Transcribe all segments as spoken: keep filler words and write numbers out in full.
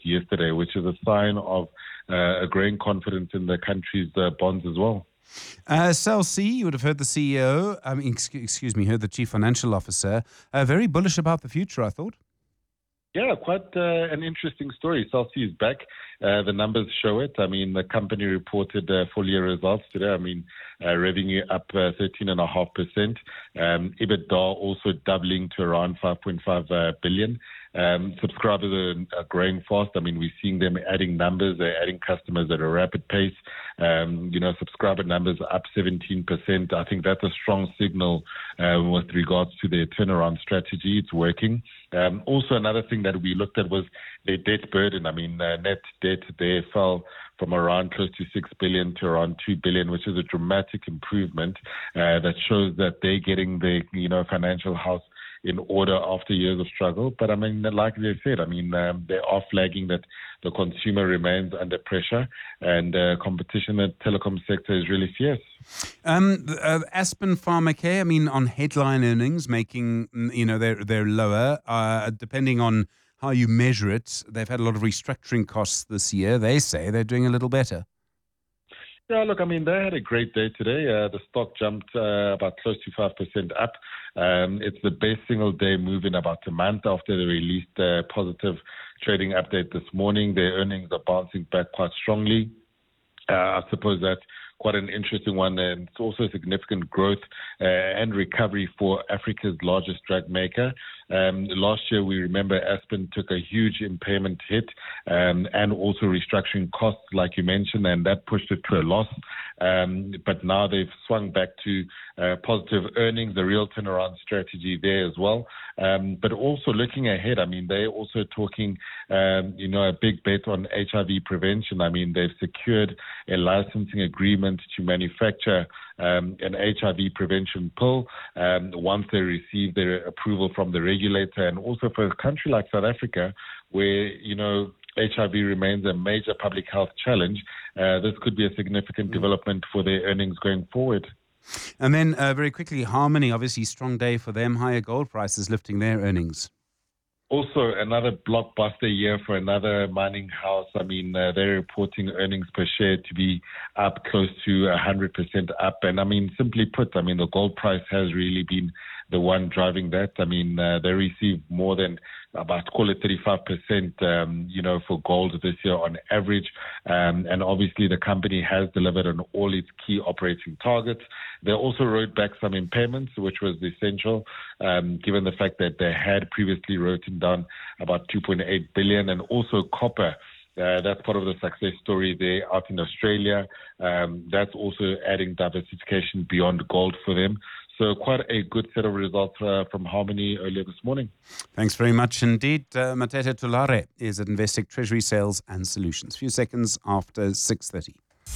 yesterday, which is a sign of uh, a growing confidence in the country's uh, bonds as well. Uh, Cell C, you would have heard the C E O, I mean, excuse, excuse me, heard the Chief Financial Officer, uh, very bullish about the future, I thought. Yeah, quite uh, an interesting story. Cell C is back. Uh, the numbers show it. I mean, the company reported uh, full year results today. I mean, uh, revenue up uh, thirteen point five percent. Um, EBITDA also doubling to around five point five uh, billion. Um, subscribers are, are growing fast. I mean, we're seeing them adding numbers. They're adding customers at a rapid pace. Um, you know, subscriber numbers are up seventeen percent. I think that's a strong signal uh, with regards to their turnaround strategy. It's working. Um, also, another thing that we looked at was their debt burden. I mean, uh, net debt there fell from around close to six billion to around two billion, which is a dramatic improvement uh, that shows that they're getting the, you know, financial house in order after years of struggle. But I mean, like they said, I mean, um, they are flagging that the consumer remains under pressure and uh, competition in the telecom sector is really fierce. Um, uh, Aspen Pharmacare, I mean, on headline earnings, making, you know, they're, they're lower, uh, depending on how you measure it. They've had a lot of restructuring costs this year. They say they're doing a little better. Yeah, look, I mean, they had a great day today. Uh, the stock jumped uh, about close to five percent up. Um, it's the best single day move in about a month after they released a positive trading update this morning. Their earnings are bouncing back quite strongly. Uh, I suppose that's quite an interesting one, and it's also significant growth uh, and recovery for Africa's largest drug maker. Um, last year, we remember Aspen took a huge impairment hit um, and also restructuring costs, like you mentioned, and that pushed it to a loss. Um, but now they've swung back to uh, positive earnings, the real turnaround strategy there as well. Um, but also looking ahead, I mean, they're also talking, um, you know, a big bet on H I V prevention. I mean, they've secured a licensing agreement to manufacture um, an H I V prevention pill um, once they receive their approval from the regulator. And also for a country like South Africa, where, you know, H I V remains a major public health challenge, uh, this could be a significant development for their earnings going forward. And then uh, very quickly, Harmony, obviously strong day for them, higher gold prices lifting their earnings. Also, another blockbuster year for another mining house. I mean, uh, they're reporting earnings per share to be up close to one hundred percent up. And I mean, simply put, I mean, the gold price has really been the one driving that. I mean, uh, they received more than about, call it thirty-five percent, um, you know, for gold this year on average. Um, and obviously the company has delivered on all its key operating targets. They also wrote back some impairments, which was essential, um, given the fact that they had previously written down about two point eight billion, and also copper. Uh, that's part of the success story there out in Australia. Um, that's also adding diversification beyond gold for them. So quite a good set of results uh, from Harmony earlier this morning. Thanks very much indeed. Uh, Matete Tulare is at Investec Treasury Sales and Solutions. A few seconds after six thirty.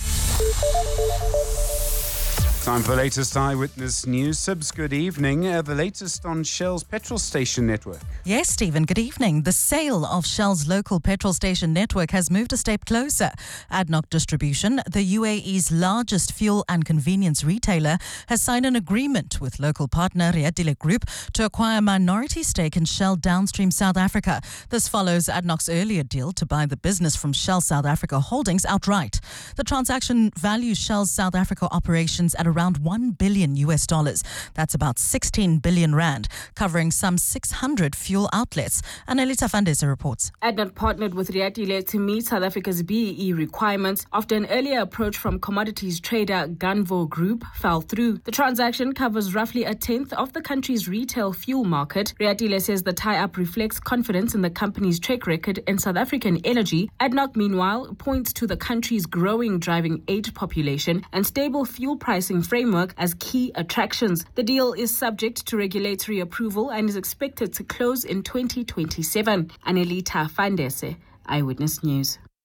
Time for latest Eyewitness News. Sibs, good evening. Uh, the latest on Shell's petrol station network. Yes, Stephen, good evening. The sale of Shell's local petrol station network has moved a step closer. ADNOC Distribution, the U A E's largest fuel and convenience retailer, has signed an agreement with local partner Riadile Group to acquire a minority stake in Shell Downstream South Africa. This follows ADNOC's earlier deal to buy the business from Shell South Africa Holdings outright. The transaction values Shell's South Africa operations at around one billion U S dollars. That's about sixteen billion rand, covering some six hundred fuel outlets. Annelita Vandesa reports. ADNOC partnered with Riadile to meet South Africa's B E E requirements after an earlier approach from commodities trader Gunvor Group fell through. The transaction covers roughly a tenth of the country's retail fuel market. Riadile says the tie-up reflects confidence in the company's track record in South African energy. ADNOC, meanwhile, points to the country's growing driving age population and stable fuel pricing framework as key attractions. The deal is subject to regulatory approval and is expected to close in twenty twenty-seven. Annelita Fandese, Eyewitness News.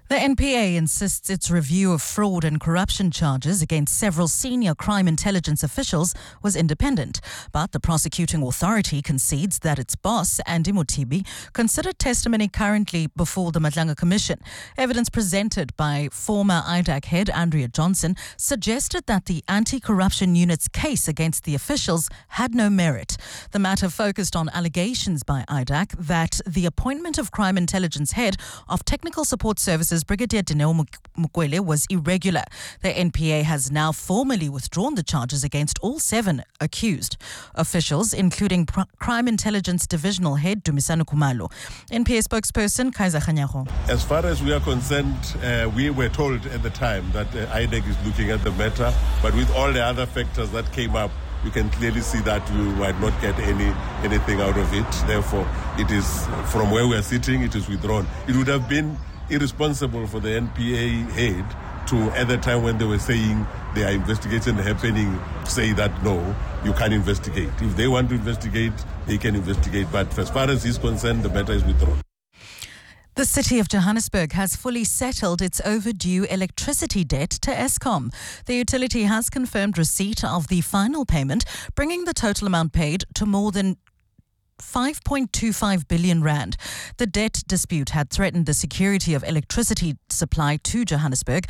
The N P A insists its review of fraud and corruption charges against several senior crime intelligence officials was independent. But the prosecuting authority concedes that its boss, Andy Mothibi, considered testimony currently before the Madlanga Commission. Evidence presented by former I D A C head Andrea Johnson suggested that the anti-corruption unit's case against the officials had no merit. The matter focused on allegations by I D A C that the appointment of crime intelligence head of technical support services Brigadier Dineo Mukwele was irregular. The N P A has now formally withdrawn the charges against all seven accused officials, including Pr- Crime Intelligence Divisional Head Dumisani Khumalo. N P A spokesperson Kaiser Khanyago. As far as we are concerned, uh, we were told at the time that uh, I D A C is looking at the matter, but with all the other factors that came up, you can clearly see that we might not get any anything out of it. Therefore, it is, from where we are sitting, it is withdrawn. It would have been irresponsible for the N P A head to, at the time when they were saying there are investigations happening, say that no, you can't investigate. If they want to investigate, they can investigate. But as far as he's concerned, the matter is withdrawn. The City of Johannesburg has fully settled its overdue electricity debt to Eskom. The utility has confirmed receipt of the final payment, bringing the total amount paid to more than five point two five billion rand. The debt dispute had threatened the security of electricity supply to Johannesburg.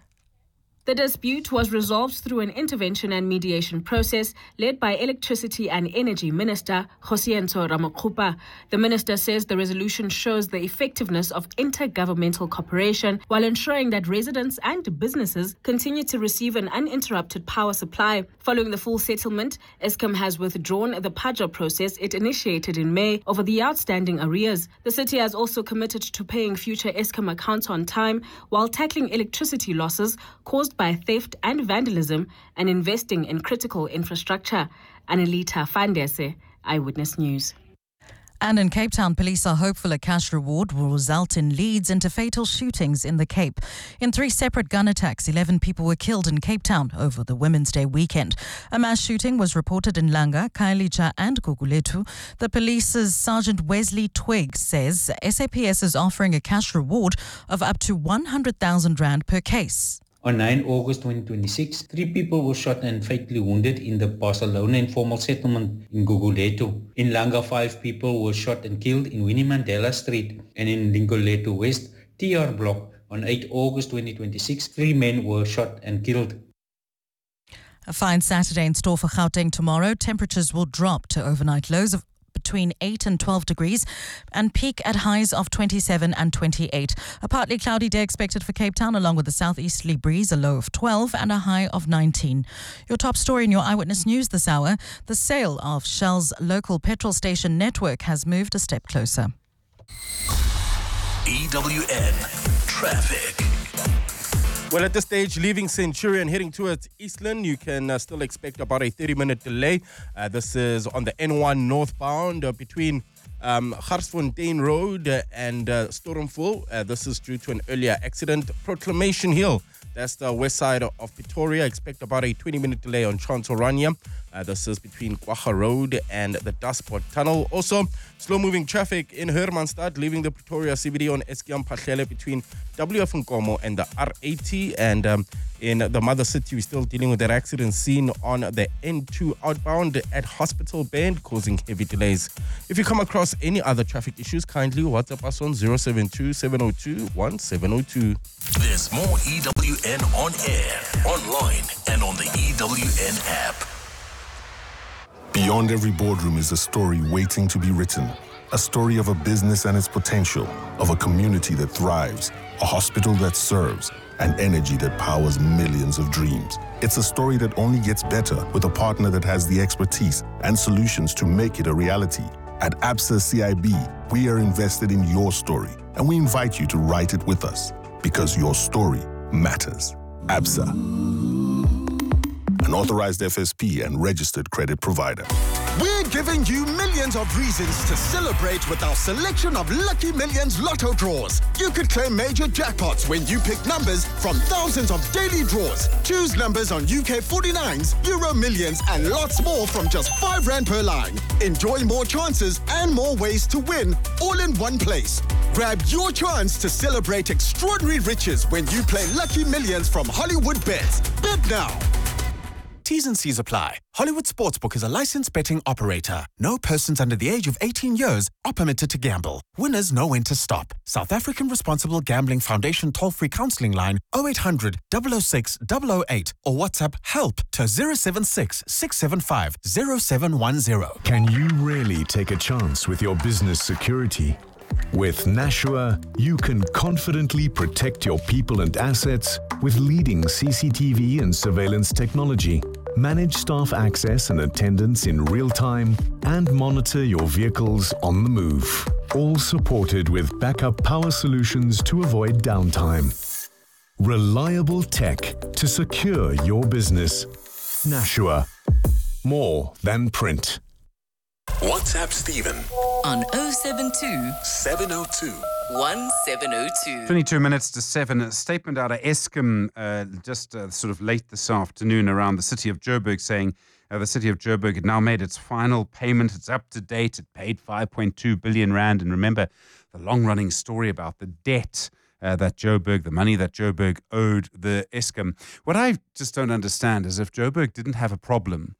The dispute was resolved through an intervention and mediation process led by Electricity and Energy Minister Kgosientsho Ramokgopa. The minister says the resolution shows the effectiveness of intergovernmental cooperation while ensuring that residents and businesses continue to receive an uninterrupted power supply. Following the full settlement, Eskom has withdrawn the P A J A process it initiated in May over the outstanding arrears. The city has also committed to paying future Eskom accounts on time while tackling electricity losses caused by theft and vandalism and investing in critical infrastructure. Anelita Fandese, Eyewitness News. And in Cape Town, police are hopeful a cash reward will result in leads into fatal shootings in the Cape. In three separate gun attacks, eleven people were killed in Cape Town over the Women's Day weekend. A mass shooting was reported in Langa, Khayelitsha and Gugulethu. The police's Sergeant Wesley Twigg says S A P S is offering a cash reward of up to one hundred thousand rand per case. On nine August twenty twenty-six, three people were shot and fatally wounded in the Barcelona informal settlement in Gugulethu. In Langa, five people were shot and killed in Winnie Mandela Street, and in Lingolethu West, T R Block, on eight August twenty twenty-six, three men were shot and killed. A fine Saturday in store for Gauteng tomorrow. Temperatures will drop to overnight lows of between eight and twelve degrees and peak at highs of twenty-seven and twenty-eight. A partly cloudy day expected for Cape Town, along with a southeasterly breeze, a low of twelve and a high of nineteen. Your top story in your Eyewitness News this hour: the sale of Shell's local petrol station network has moved a step closer. E W N Traffic. Well, at this stage, leaving Centurion, heading towards Eastland, you can uh, still expect about a thirty-minute delay. Uh, this is on the N one northbound uh, between um, Garsfontein Road uh, and uh, Stormful. Uh, this is due to an earlier accident. Proclamation Hill, that's the west side of Pretoria. Expect about a twenty-minute delay on Transylvania. Uh, this is between Kwacha Road and the Dustport Tunnel. Also, slow-moving traffic in Hermanstad, leaving the Pretoria C B D on Eskiam Pahlele between W F Nkomo and the R eighty. And um, in the mother city, we're still dealing with that accident scene on the N two outbound at Hospital Bend, causing heavy delays. If you come across any other traffic issues, kindly WhatsApp us on zero seven two, seven zero two, one seven zero two. There's more E W N on air, online, and on the E W N app. Beyond every boardroom is a story waiting to be written. A story of a business and its potential, of a community that thrives, a hospital that serves, and energy that powers millions of dreams. It's a story that only gets better with a partner that has the expertise and solutions to make it a reality. At Absa C I B, we are invested in your story, and we invite you to write it with us, because your story matters. Absa, an authorized F S P and registered credit provider. We're giving you millions of reasons to celebrate with our selection of Lucky Millions Lotto draws. You could claim major jackpots when you pick numbers from thousands of daily draws. Choose numbers on U K forty-nines, Euro Millions, and lots more from just five rand per line. Enjoy more chances and more ways to win, all in one place. Grab your chance to celebrate extraordinary riches when you play Lucky Millions from Hollywood Bets. Bet now. T's and C's apply. Hollywood Sportsbook is a licensed betting operator. No persons under the age of eighteen years are permitted to gamble. Winners know when to stop. South African Responsible Gambling Foundation toll-free counselling line oh eight hundred, double oh six, double oh eight or WhatsApp HELP to zero seven six, six seven five, zero seven one zero. Can you really take a chance with your business security? With Nashua, you can confidently protect your people and assets with leading C C T V and surveillance technology. Manage staff access and attendance in real time and monitor your vehicles on the move. All supported with backup power solutions to avoid downtime. Reliable tech to secure your business. Nashua. More than print. WhatsApp Stephen on oh seven two, seven oh two, one seven oh two. twenty-two minutes to seven. A statement out of Eskom uh, just uh, sort of late this afternoon around the city of Joburg saying uh, the city of Joburg had now made its final payment. It's up to date. It paid five point two billion rand. And remember the long-running story about the debt uh, that Joburg, the money that Joburg owed the Eskom. What I just don't understand is if Joburg didn't have a problem,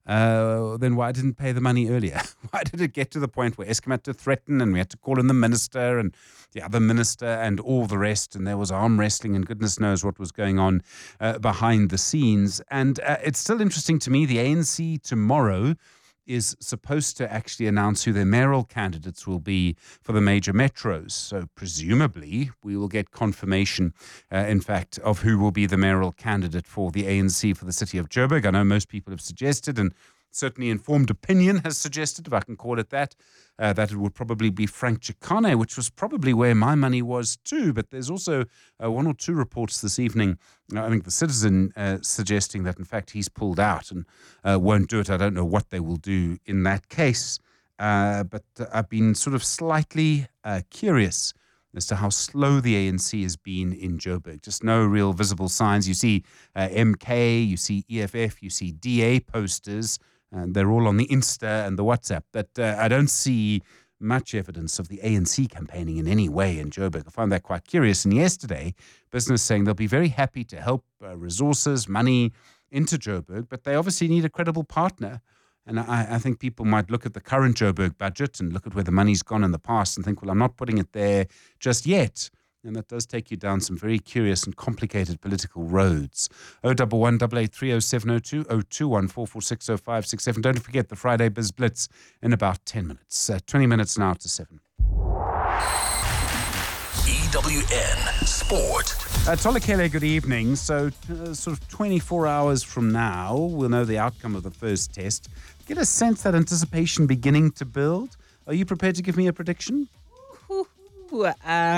Uh, then why didn't pay the money earlier? Why did it get to the point where Eskom had to threaten and we had to call in the minister and the other minister and all the rest, and there was arm wrestling and goodness knows what was going on uh, behind the scenes. And uh, it's still interesting to me, the A N C tomorrow is supposed to actually announce who their mayoral candidates will be for the major metros. So presumably we will get confirmation, uh, in fact, of who will be the mayoral candidate for the A N C for the city of Joburg. I know most people have suggested, and certainly informed opinion has suggested, if I can call it that, uh, that it would probably be Frank Chikane, which was probably where my money was too. But there's also uh, one or two reports this evening, uh, I think the Citizen uh, suggesting that, in fact, he's pulled out and uh, won't do it. I don't know what they will do in that case. Uh, but uh, I've been sort of slightly uh, curious as to how slow the A N C has been in Joburg. Just no real visible signs. You see uh, M K, you see E F F, you see D A posters, and they're all on the Insta and the WhatsApp. But uh, I don't see much evidence of the A N C campaigning in any way in Joburg. I found that quite curious. And yesterday, business saying they'll be very happy to help uh, resources, money into Joburg, but they obviously need a credible partner. And I, I think people might look at the current Joburg budget and look at where the money's gone in the past and think, well, I'm not putting it there just yet. And that does take you down some very curious and complicated political roads. oh one one, eight eight three, oh seven oh two, oh two one, four four six, oh five six seven. Don't forget the Friday Biz Blitz in about ten minutes. Uh, twenty minutes now to seven. E W N Sport. Uh, Tolekele, good evening. So uh, sort of twenty-four hours from now, we'll know the outcome of the first test. Get a sense that anticipation beginning to build. Are you prepared to give me a prediction? Uh,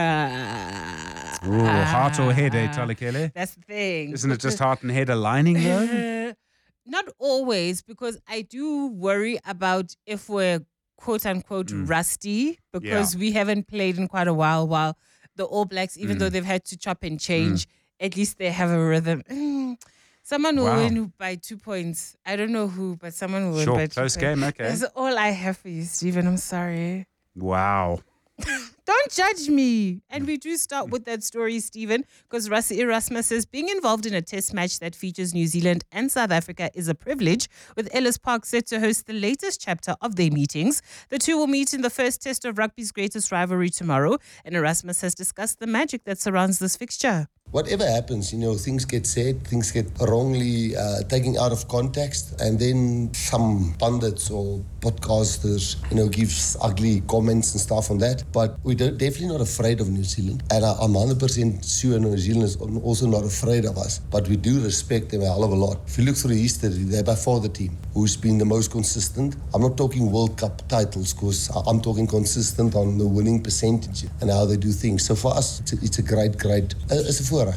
Ooh, heart or head, eh, Tolekele? That's the thing. Isn't it just heart and head aligning, though? Uh, not always, because I do worry about if we're quote-unquote mm. rusty, because yeah. we haven't played in quite a while, while the All Blacks, even mm. though they've had to chop and change, mm. at least they have a rhythm. Mm. Someone will wow. win by two points. I don't know who, but someone will sure. win by two Close points. game, okay. That's all I have for you, Stephen. I'm sorry. Wow. Don't judge me. And we do start with that story, Stephen, because Rassie Erasmus says being involved in a test match that features New Zealand and South Africa is a privilege, with Ellis Park set to host the latest chapter of their meetings. The two will meet in the first test of rugby's greatest rivalry tomorrow, and Erasmus has discussed the magic that surrounds this fixture. Whatever happens, you know, things get said, things get wrongly uh, taken out of context, and then some pundits or podcasters, you know, gives ugly comments and stuff on that. But we're definitely not afraid of New Zealand, and I'm one hundred percent sure New Zealand is also not afraid of us, but we do respect them a hell of a lot. If you look through history, they're by far the team who's been the most consistent. I'm not talking World Cup titles, because I'm talking consistent on the winning percentage and how they do things. So for us, it's a, it's a great, great, uh, it's a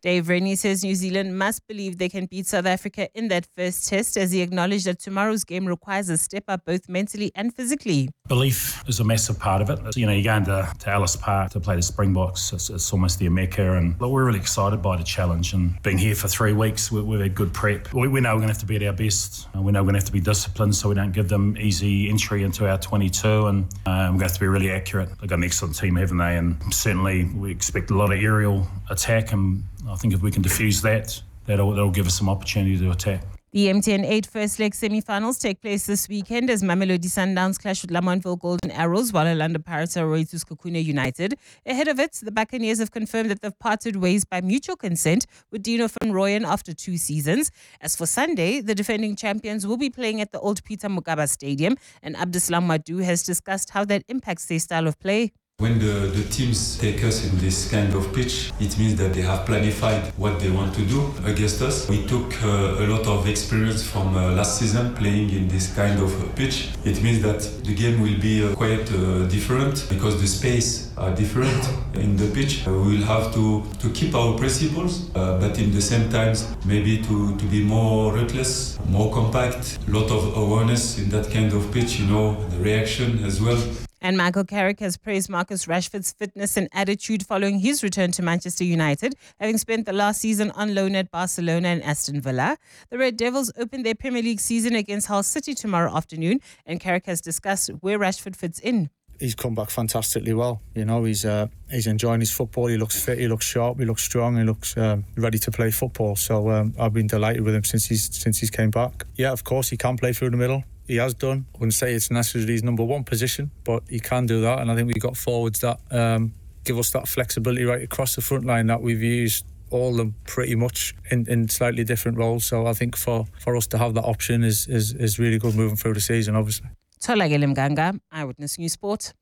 Dave Rennie says New Zealand must believe they can beat South Africa in that first test, as he acknowledged that tomorrow's game requires a step up both mentally and physically. Belief is a massive part of it. You know, you're going to, to Ellis Park to play the Springboks. It's, it's almost their mecca, and look, we're really excited by the challenge. And being here for three weeks, we, we've had good prep. We, we know we're going to have to be at our best. We know we're going to have to be disciplined so we don't give them easy entry into our twenty-two, and um, we're going to have to be really accurate. They've got an excellent team, haven't they? And certainly we expect a lot of aerial attack, and I think if we can diffuse that, that'll, that'll give us some opportunity to attack. The M T N eight first leg semi-finals take place this weekend as Mamelodi Sundowns clash with Lamontville Golden Arrows, while Orlando Pirates are away to Skokuna United. Ahead of it, the Buccaneers have confirmed that they've parted ways by mutual consent with Dino van Rooyen after two seasons. As for Sunday, the defending champions will be playing at the old Peter Mokaba Stadium, and Abdeslam Madou has discussed how that impacts their style of play. When the, the teams take us in this kind of pitch, it means that they have planified what they want to do against us. We took uh, a lot of experience from uh, last season playing in this kind of pitch. It means that the game will be uh, quite uh, different because the space are different in the pitch. Uh, we will have to, to keep our principles, uh, but in the same time, maybe to, to be more reckless, more compact, a lot of awareness in that kind of pitch, you know, the reaction as well. And Michael Carrick has praised Marcus Rashford's fitness and attitude following his return to Manchester United, having spent the last season on loan at Barcelona and Aston Villa. The Red Devils open their Premier League season against Hull City tomorrow afternoon, and Carrick has discussed where Rashford fits in. He's come back fantastically well. You know, he's uh, he's enjoying his football. He looks fit, he looks sharp, he looks strong, he looks um, ready to play football. So um, I've been delighted with him since he's since he's came back. Yeah, of course, he can play through the middle. He has done. I wouldn't say it's necessarily his number one position, but he can do that. And I think we've got forwards that um, give us that flexibility right across the front line that we've used all of them pretty much in, in slightly different roles. So I think for, for us to have that option is, is, is really good moving through the season, obviously. Tolagele Mganga, Eyewitness News Sport.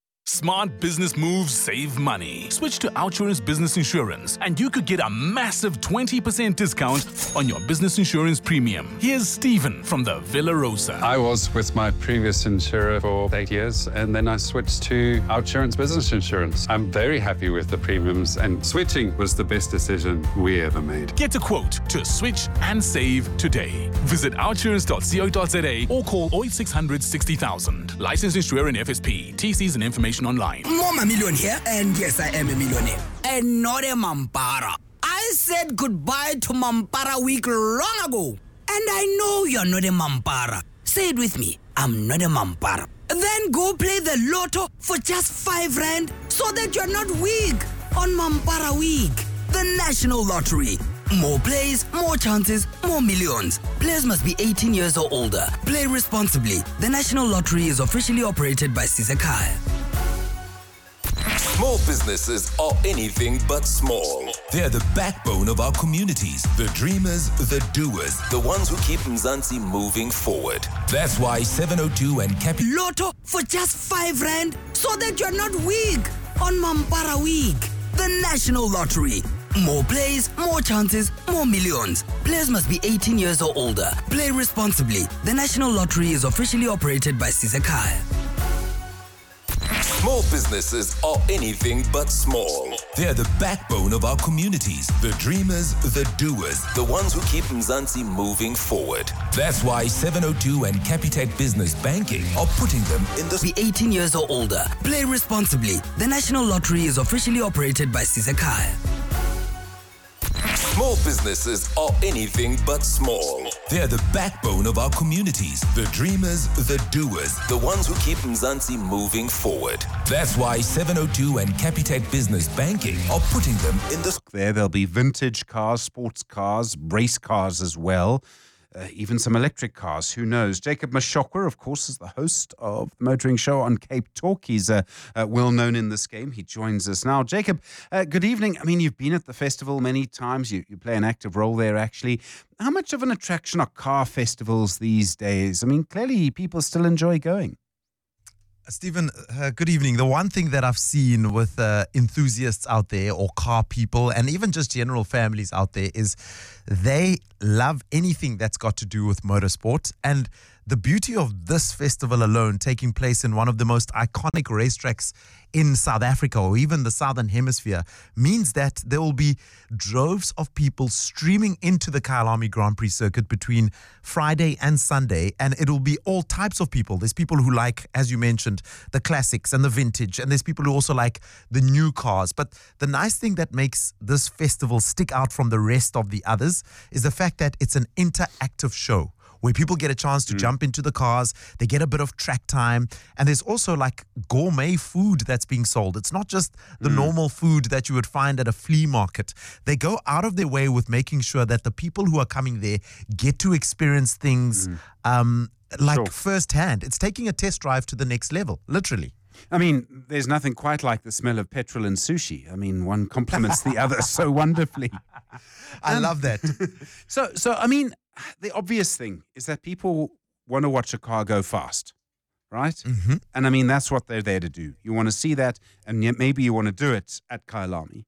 Smart business moves save money. Switch to Outsurance Business Insurance and you could get a massive twenty percent discount on your business insurance premium. Here's Stephen from the Villa Rosa. I was with my previous insurer for eight years and then I switched to Outsurance Business Insurance. I'm very happy with the premiums and switching was the best decision we ever made. Get a quote to switch and save today. Visit outsurance dot co dot za or call oh eight six hundred sixty thousand. Licensed insurer in F S P. T Cs and information online. Mama Million here, and yes, I am a millionaire. And not a Mampara. I said goodbye to Mampara week long ago. And I know you're not a Mampara. Say it with me. I'm not a Mampara. Then go play the lotto for just five rand so that you're not weak on Mampara week. The National Lottery. More plays, more chances, more millions. Players must be eighteen years or older. Play responsibly. The National Lottery is officially operated by Sizakai. Small businesses are anything but small. They're the backbone of our communities, the dreamers, the doers, the ones who keep Mzansi moving forward. That's why seven oh two and Capi... Lotto for just five rand so that you're not weak on Mampara week. The National Lottery. More plays, more chances, more millions. Players must be eighteen years or older. Play responsibly. The National Lottery is officially operated by Sizakai. Small businesses are anything but small. They're the backbone of our communities, the dreamers, the doers, the ones who keep Mzansi moving forward. That's why seven oh two and Capitec Business Banking are putting them in the... Be eighteen years or older. Play responsibly. The National Lottery is officially operated by Sizakai. Small businesses are anything but small. They're the backbone of our communities, the dreamers, the doers, the ones who keep Mzansi moving forward. That's why seven oh two and Capitec Business Banking are putting them in the... There, there'll be vintage cars, sports cars, race cars as well. Uh, even some electric cars, who knows? Jacob Mashokwa, of course, is the host of the Motoring Show on Cape Talk. He's uh, uh, well known in this game. He joins us now. Jacob, uh, good evening. I mean, you've been at the festival many times. You, you play an active role there, actually. How much of an attraction are car festivals these days? I mean, clearly people still enjoy going. Stephen, uh, good evening. The one thing that I've seen with uh, enthusiasts out there or car people and even just general families out there is they love anything that's got to do with motorsport, and the beauty of this festival alone taking place in one of the most iconic racetracks in South Africa or even the Southern Hemisphere means that there will be droves of people streaming into the Kyalami Grand Prix circuit between Friday and Sunday, and it will be all types of people. There's people who like, as you mentioned, the classics and the vintage, and there's people who also like the new cars. But the nice thing that makes this festival stick out from the rest of the others is the fact that it's an interactive show where people get a chance to mm. jump into the cars, they get a bit of track time, and there's also like gourmet food that's being sold. It's not just the mm. normal food that you would find at a flea market. They go out of their way with making sure that the people who are coming there get to experience things mm. um, like sure. firsthand. It's taking a test drive to the next level, literally. I mean, there's nothing quite like the smell of petrol and sushi. I mean, one complements the other so wonderfully. I um, love that. So, so I mean, the obvious thing is that people want to watch a car go fast, right? Mm-hmm. And I mean, that's what they're there to do. You want to see that, and yet maybe you want to do it at Kyalami.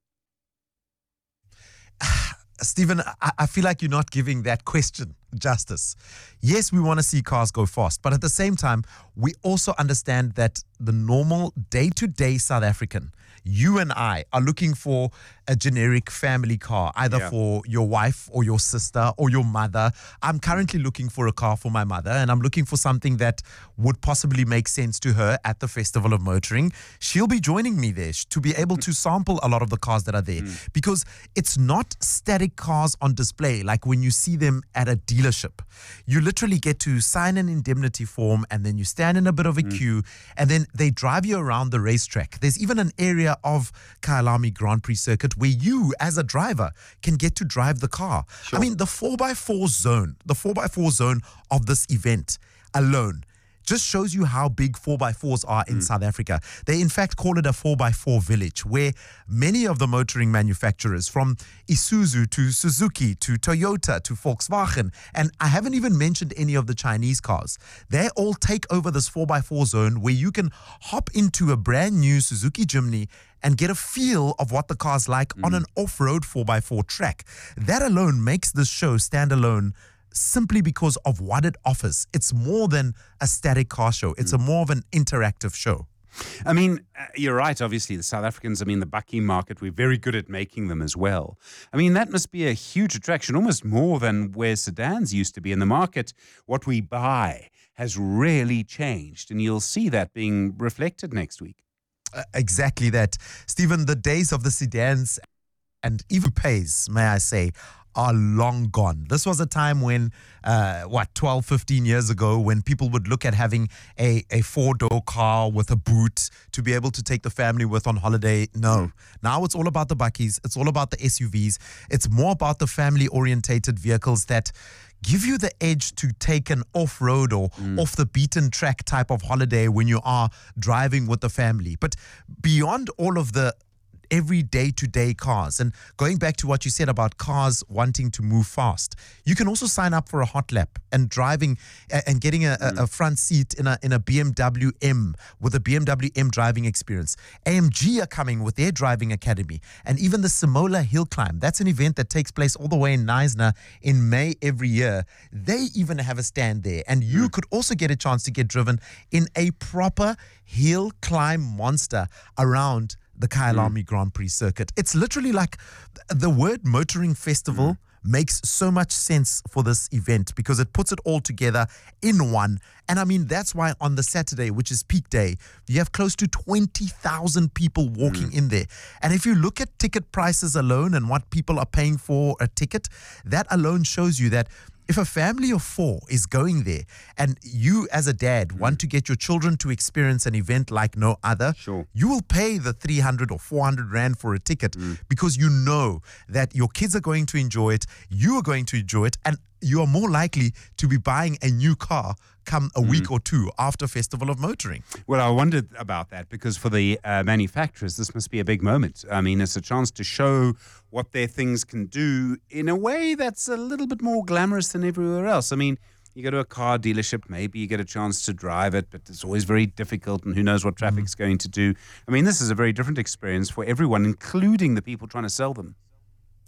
Stephen, I, I feel like you're not giving that question justice. Yes, we want to see cars go fast, but at the same time, we also understand that the normal day-to-day South African, you and I, are looking for a generic family car, either yeah. for your wife or your sister or your mother. I'm currently looking for a car for my mother, and I'm looking for something that would possibly make sense to her at the Festival of Motoring. She'll be joining me there to be able to sample a lot of the cars that are there mm. because it's not static cars on display like when you see them at a dealership. You literally get to sign an indemnity form, and then you stand in a bit of a mm. queue, and then they drive you around the racetrack. There's even an area of Kyalami Grand Prix circuit where you, as a driver, can get to drive the car. Sure. I mean, the four by four zone, the four by four zone of this event alone just shows you how big four by fours are in mm. South Africa. They, in fact, call it a four by four village, where many of the motoring manufacturers, from Isuzu to Suzuki to Toyota to Volkswagen, and I haven't even mentioned any of the Chinese cars, they all take over this four by four zone where you can hop into a brand new Suzuki Jimny and get a feel of what the car's like mm. on an off-road four by four track. That alone makes this show stand alone simply because of what it offers. It's more than a static car show. It's mm. a more of an interactive show. I mean, uh, you're right. Obviously, the South Africans, I mean, the bakkie market, we're very good at making them as well. I mean, that must be a huge attraction, almost more than where sedans used to be in the market. What we buy has really changed, and you'll see that being reflected next week. Uh, exactly that. Stephen, the days of the sedans and even coupes, may I say, are long gone. This was a time when, uh, what, twelve, fifteen years ago, when people would look at having a, a four-door car with a boot to be able to take the family with on holiday. No. Now it's all about the bakkies. It's all about the S U Vs. It's more about the family-orientated vehicles that give you the edge to take an off-road or mm. off-the-beaten-track type of holiday when you are driving with the family. But beyond all of the every day-to-day cars, and going back to what you said about cars wanting to move fast, you can also sign up for a hot lap and driving uh, and getting a, mm. a front seat in a in a B M W M with a B M W M driving experience. A M G are coming with their driving academy, and even the Simola Hill Climb. That's an event that takes place all the way in Knysna in May every year. They even have a stand there, and you mm. could also get a chance to get driven in a proper hill climb monster around the Kyalami mm. Grand Prix circuit. It's literally like the word motoring festival mm. makes so much sense for this event because it puts it all together in one. And I mean, that's why on the Saturday, which is peak day, you have close to twenty thousand people walking mm. in there. And if you look at ticket prices alone and what people are paying for a ticket, that alone shows you that if a family of four is going there and you as a dad mm. want to get your children to experience an event like no other, sure. you will pay the three hundred or four hundred rand for a ticket mm. because you know that your kids are going to enjoy it, you are going to enjoy it, and you are more likely to be buying a new car come a mm. week or two after Festival of Motoring. Well, I wondered about that because for the uh, manufacturers, this must be a big moment. I mean, it's a chance to show what their things can do in a way that's a little bit more glamorous than everywhere else. I mean, you go to a car dealership, maybe you get a chance to drive it, but it's always very difficult and who knows what traffic's mm. going to do. I mean, this is a very different experience for everyone, including the people trying to sell them.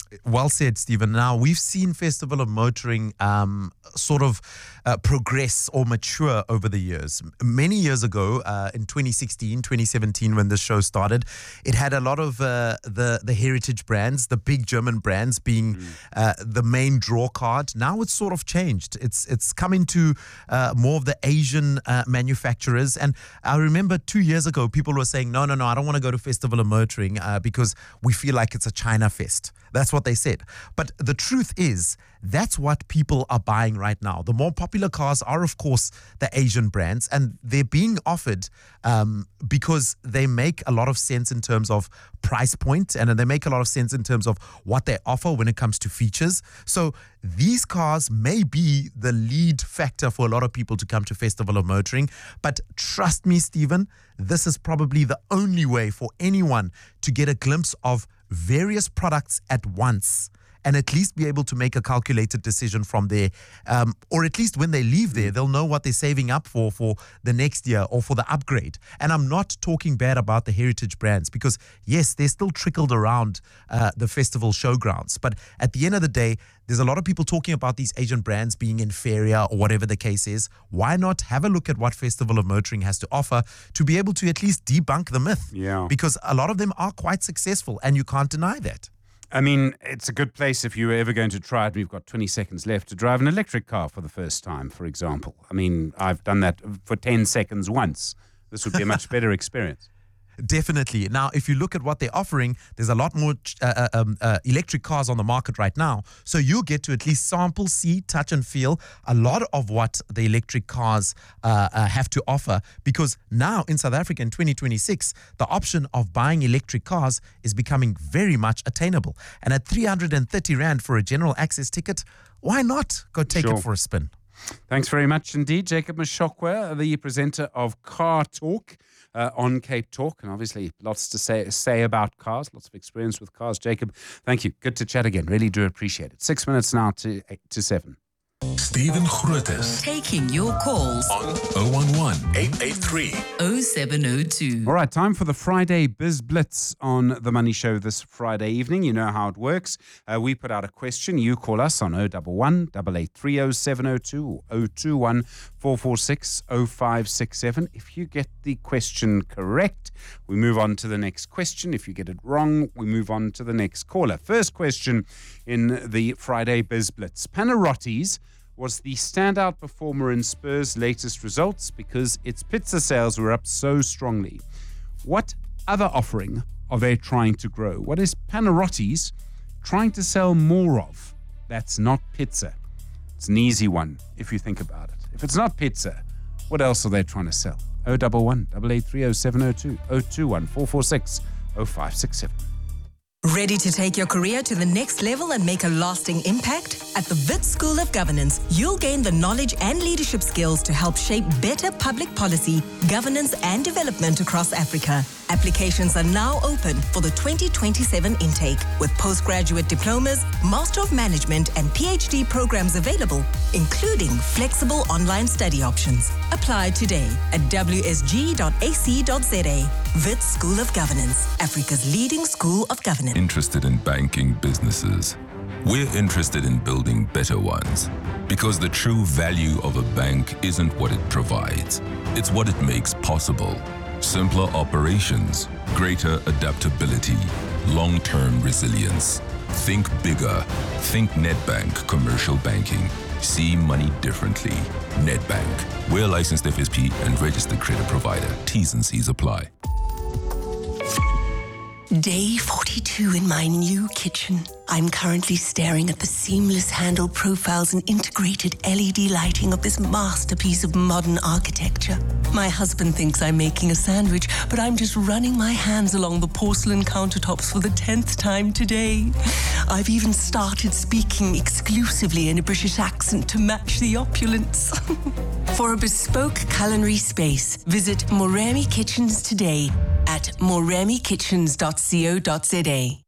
Well said, Stephen. Now, we've seen Festival of Motoring um, sort of uh, progress or mature over the years. Many years ago, uh, in twenty sixteen, twenty seventeen, when this show started, it had a lot of uh, the, the heritage brands, the big German brands being mm. uh, the main draw card. Now it's sort of changed. It's it's come into uh, more of the Asian uh, manufacturers. And I remember two years ago, people were saying, no, no, no, I don't want to go to Festival of Motoring uh, because we feel like it's a China fest. That's what they said. But the truth is, that's what people are buying right now. The more popular cars are, of course, the Asian brands, and they're being offered um, because they make a lot of sense in terms of price point, and they make a lot of sense in terms of what they offer when it comes to features. So these cars may be the lead factor for a lot of people to come to Festival of Motoring. But trust me, Stephen, this is probably the only way for anyone to get a glimpse of various products at once and at least be able to make a calculated decision from there. Um, or at least when they leave there, they'll know what they're saving up for for the next year or for the upgrade. And I'm not talking bad about the heritage brands because, yes, they're still trickled around uh, the festival showgrounds. But at the end of the day, there's a lot of people talking about these Asian brands being inferior or whatever the case is. Why not have a look at what Festival of Motoring has to offer to be able to at least debunk the myth? Yeah. Because a lot of them are quite successful, and you can't deny that. I mean, it's a good place if you were ever going to try it. We've got twenty seconds left to drive an electric car for the first time, for example. I mean, I've done that for ten seconds once. This would be a much better experience. Definitely. Now, if you look at what they're offering, there's a lot more uh, um, uh, electric cars on the market right now. So you get to at least sample, see, touch and feel a lot of what the electric cars uh, uh, have to offer. Because now in South Africa in twenty twenty-six, the option of buying electric cars is becoming very much attainable. And at three hundred thirty Rand for a general access ticket, why not go take Sure. it for a spin? Thanks very much indeed, Jacob Mashokwa, the presenter of Car Talk uh, on Cape Talk. And obviously lots to say, say about cars, lots of experience with cars. Jacob, thank you. Good to chat again. Really do appreciate it. Six minutes now to eight to seven. Stephen Grootes Taking your calls on oh one one, eight eight three, oh seven oh two. All right, time for the Friday Biz Blitz on The Money Show this Friday evening. You know how it works. Uh, we put out a question. You call us on oh one one, eight eight three, oh seven oh two or oh two one, four four six, oh five six seven. If you get the question correct, we move on to the next question. If you get it wrong, we move on to the next caller. First question in the Friday Biz Blitz. Panarottis was the standout performer in Spurs' latest results because its pizza sales were up so strongly. What other offering are they trying to grow? What is Panarottis trying to sell more of? That's not pizza. It's an easy one if you think about it. If it's not pizza, what else are they trying to sell? oh one one, eight eight three, oh seven oh two, oh two one, four four six, oh five six seven. Ready to take your career to the next level and make a lasting impact? At the Wits School of Governance, you'll gain the knowledge and leadership skills to help shape better public policy, governance and development across Africa. Applications are now open for the twenty twenty-seven intake with postgraduate diplomas, Master of Management and PhD programs available, including flexible online study options. Apply today at w s g dot a c dot z a. Wits School of Governance, Africa's leading school of governance. Interested in banking businesses? We're interested in building better ones. Because the true value of a bank isn't what it provides, it's what it makes possible. Simpler operations, greater adaptability, long-term resilience. Think bigger. Think Nedbank Commercial Banking. See money differently. Nedbank. We're a licensed F S P and registered credit provider. T's and C's apply. Day forty-two in my new kitchen. I'm currently staring at the seamless handle profiles and integrated L E D lighting of this masterpiece of modern architecture. My husband thinks I'm making a sandwich, but I'm just running my hands along the porcelain countertops for the tenth time today. I've even started speaking exclusively in a British accent to match the opulence. For a bespoke culinary space, visit Moremi Kitchens today at moremi kitchens dot co dot z a.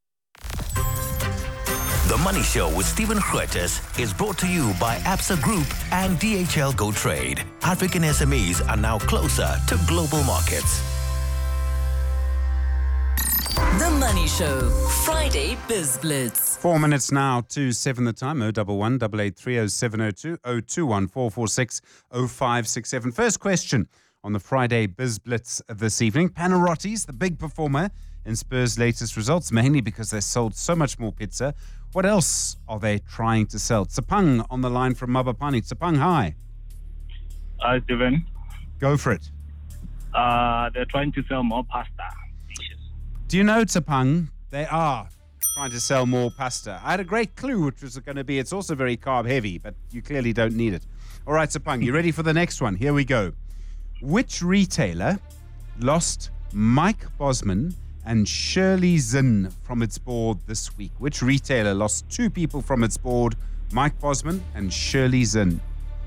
The Money Show with Stephen Grootes is brought to you by Absa Group and D H L Go Trade. African S M Es are now closer to global markets. The Money Show, Friday Biz Blitz. Four minutes now to seven the time. oh one one, eight eight three oh seven oh two, oh two one, four four six, oh five six seven. First question on the Friday Biz Blitz this evening. Panarottis, the big performer in Spurs' latest results, mainly because they sold so much more pizza. What else are they trying to sell? Tsapang on the line from Mabapani. Tsapang, hi. Hi, Stephen. Go for it. Uh, they're trying to sell more pasta. Do you know, Tsapang, they are trying to sell more pasta. I had a great clue, which was going to be it's also very carb heavy, but you clearly don't need it. All right, Tsapang, you ready for the next one? Here we go. Which retailer lost Mike Bosman and Shirley Zinn from its board this week? Which retailer lost two people from its board, Mike Bosman and Shirley Zinn?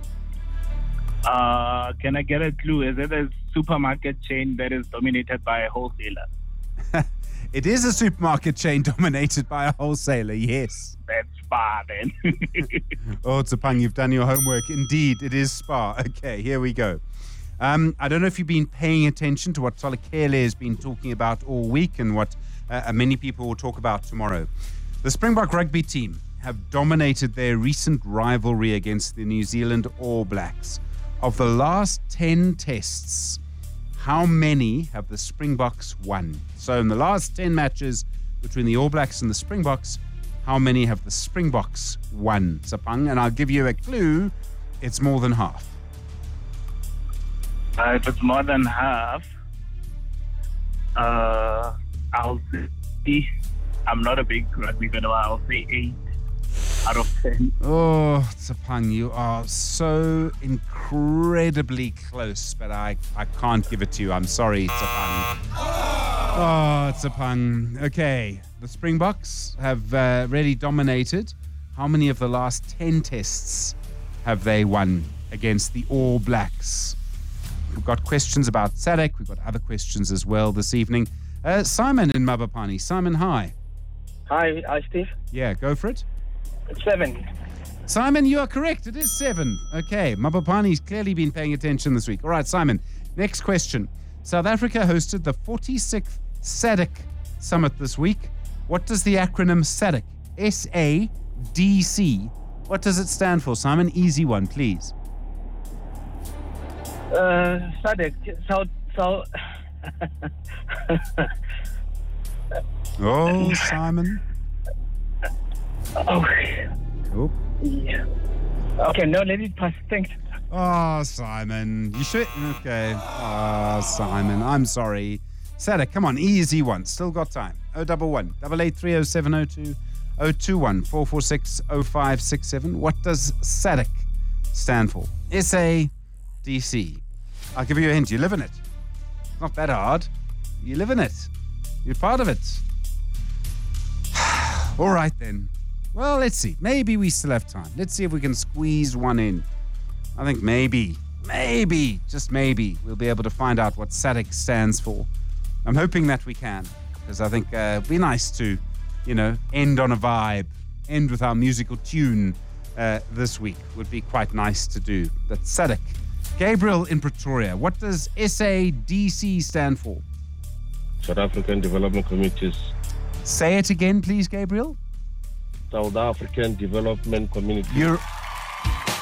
Uh, can I get a clue? Is it a supermarket chain that is dominated by a wholesaler? It is a supermarket chain dominated by a wholesaler, yes. That's Spar then. Oh, Tsapang, you've done your homework. Indeed, it is Spar. Okay, here we go. Um, I don't know if you've been paying attention to what Tolakele has been talking about all week and what uh, many people will talk about tomorrow. The Springbok rugby team have dominated their recent rivalry against the New Zealand All Blacks. Of the last ten tests, how many have the Springboks won? So in the last ten matches between the All Blacks and the Springboks, how many have the Springboks won? Tsapang, and I'll give you a clue, it's more than half. Uh, if it's more than half, uh, I'll say, I'm not a big rugby fan, I'll say eight out of ten. Oh, Tsapang, you are so incredibly close, but I, I can't give it to you. I'm sorry, Tsapang. Oh, Tsapang. Okay, the Springboks have uh, really dominated. How many of the last ten tests have they won against the All Blacks? We've got questions about S A D C. We've got other questions as well this evening. Uh, Simon in Mabapani. Simon, hi. Hi, hi, Steve. Yeah, go for it. Seven. Simon, you are correct. It is seven. Okay, Mabapani's clearly been paying attention this week. All right, Simon, next question. South Africa hosted the forty-sixth S A D C Summit this week. What does the acronym S A D C, S A D C, what does it stand for? Simon, easy one, please. Uh, S A D C, South, South. Oh, Simon. Oh. Oh. Yeah. Okay, no, let it pass. Thanks. Oh, Simon. You should. Okay. Oh, Simon. I'm sorry. S A D C, come on. Easy one. Still got time. oh one one, eight eight three oh seven oh two, oh two one, four four six, oh five six seven. What does S A D C stand for? S A D C. I'll give you a hint. You live in it. Not that hard. You live in it. You're part of it. All right, then. Well, let's see. Maybe we still have time. Let's see if we can squeeze one in. I think maybe, maybe, just maybe, we'll be able to find out what S A D C stands for. I'm hoping that we can, because I think uh, it'd be nice to, you know, end on a vibe, end with our musical tune uh, this week. Would be quite nice to do. That's S A D C. Gabriel in Pretoria, what does S A D C stand for? South African Development Communities. Say it again, please, Gabriel. South African Development Community. You're